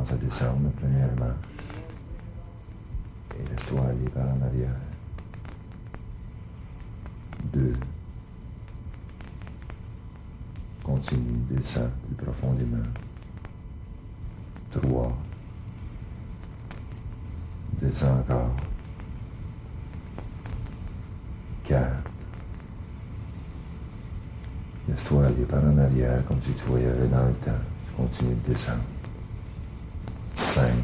commence à descendre, premièrement. Et laisse-toi aller par en arrière. 2. Continue, descends plus profondément. 3. Descends encore. 4. Laisse-toi aller par en arrière comme si tu voyageais dans le temps. Tu continues de descendre. 5.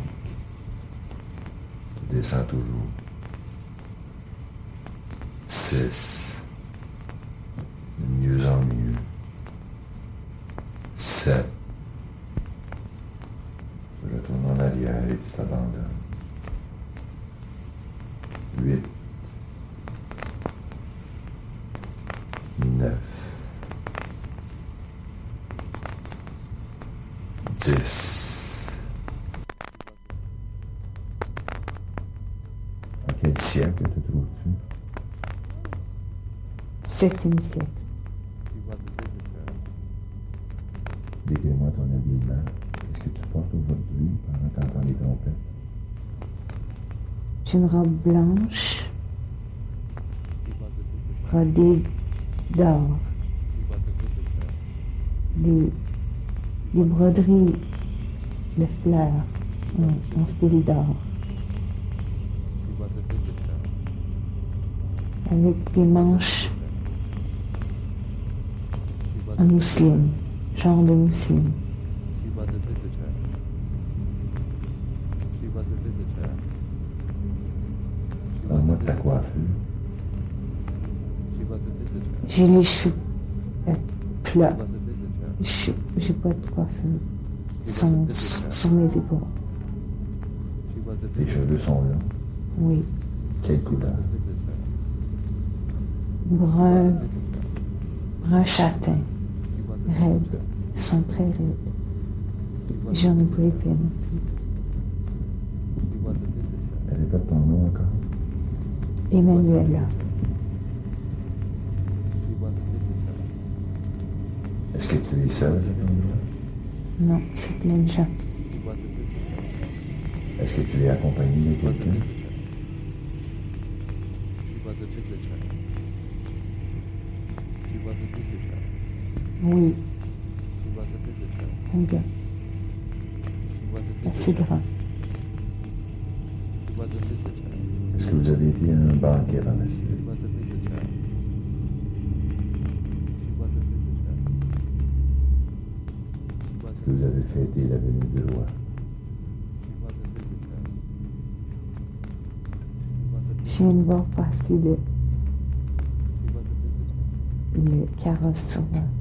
Tu descends toujours. 6. De mieux en mieux. 7. Tu retournes en arrière et tu t'abandonnes. 8. 9. 10. À quel siècle te trouves-tu? 7e siècle. Décris-moi ton habillement. Qu'est-ce que tu portes aujourd'hui pendant que tu entends les trompettes? J'ai une robe blanche, brodée d'or. Des broderies de fleurs en fil d'or. Avec des manches en mousseline, genre de mousseline. Parle-moi de ta coiffure. J'ai les cheveux plats. J'ai pas de coiffure. Ils sont sur mes épaules. Tes cheveux sont longs. Oui. Quelle couleur? Brun châtain. Raides. Ils sont très raides. J'en ai pas épais non plus. Répète ton nom encore. Emmanuela. Est-ce que tu es seule à cet endroit? Non, c'est plein de gens. Est-ce que tu es accompagnée de quelqu'un? Oui. Un gars. Assez grand. Est-ce que vous avez été à un banquet dans la cité? Est-ce que vous avez fêté la venue du roi? Je viens de voir passer le carrosse sur